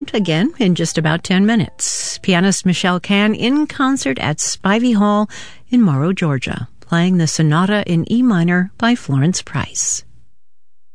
again in just about 10 minutes. Pianist Michelle Cann in concert at Spivey Hall in Morrow, Georgia, playing the Sonata in E minor by Florence Price.